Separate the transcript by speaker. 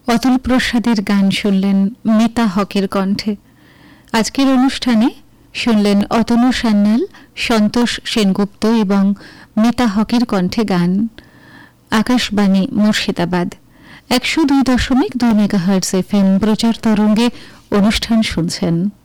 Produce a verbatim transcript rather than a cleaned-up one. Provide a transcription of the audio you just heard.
Speaker 1: অতুল প্রসাদের গান শুনলেন মিতা হকের কণ্ঠে। আজকের অনুষ্ঠানে শুনলেন অতনু সান্যাল, সন্তোষ সেনগুপ্ত এবং মিতা হকের কণ্ঠে গান। আকাশবাণী মুর্শিদাবাদ একশো দুই দশমিক দুই মেগাহার্টজ এফ এম প্রচার তরঙ্গে অনুষ্ঠান শুনছেন।